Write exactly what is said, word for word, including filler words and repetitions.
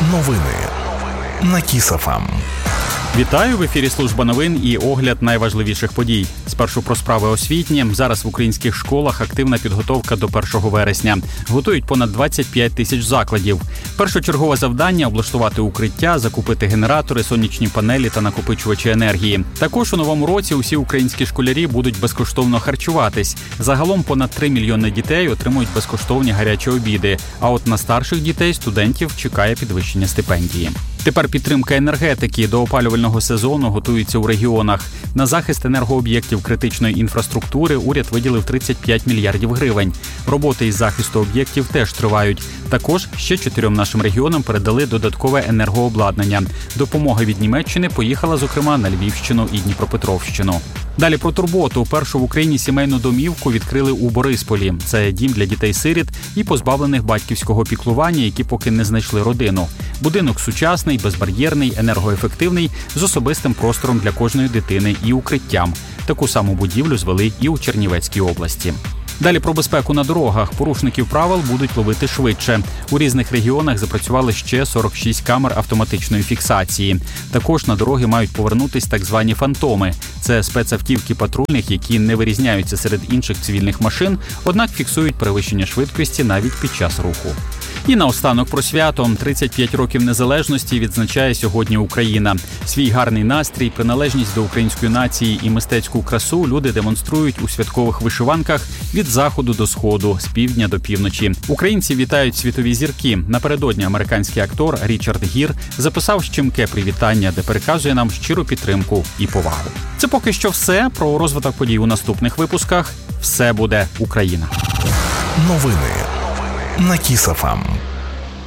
Новини на Кіс.ФМ. Вітаю! В ефірі служба новин і огляд найважливіших подій. Спершу про справи освітні. Зараз в українських школах активна підготовка до першого вересня. Готують понад двадцять п'ять тисяч закладів. Першочергове завдання – облаштувати укриття, закупити генератори, сонячні панелі та накопичувачі енергії. Також у новому році усі українські школярі будуть безкоштовно харчуватись. Загалом понад три мільйони дітей отримують безкоштовні гарячі обіди. А от на старших дітей студентів чекає підвищення стипендії. Тепер підтримка енергетики. До опалювального сезону готуються у регіонах. На захист енергооб'єктів критичної інфраструктури уряд виділив тридцять п'ять мільярдів гривень. Роботи із захисту об'єктів теж тривають. Також ще чотирьом нашим регіонам передали додаткове енергообладнання. Допомога від Німеччини поїхала, зокрема, на Львівщину і Дніпропетровщину. Далі про турботу. Першу в Україні сімейну домівку відкрили у Борисполі. Це дім для дітей-сиріт і позбавлених батьківського піклування, які поки не знайшли родину. Будинок сучасний, безбар'єрний, енергоефективний, з особистим простором для кожної дитини і укриттям. Таку саму будівлю звели і у Чернівецькій області. Далі про безпеку на дорогах. Порушників правил будуть ловити швидше. У різних регіонах запрацювали ще сорок шість камер автоматичної фіксації. Також на дороги мають повернутись так звані фантоми. Це спецавтівки патрульних, які не вирізняються серед інших цивільних машин, однак фіксують перевищення швидкості навіть під час руху. І наостанок про свято. тридцять п'ять років незалежності відзначає сьогодні Україна. Свій гарний настрій, приналежність до української нації і мистецьку красу люди демонструють у святкових вишиванках від заходу до сходу, з півдня до півночі. Українці вітають світові зірки. Напередодні американський актор Річард Гір записав щемке привітання, де переказує нам щиру підтримку і повагу. Це поки що все. Про розвиток подій у наступних випусках. Все буде Україна. Новини на Кіс.ФМ.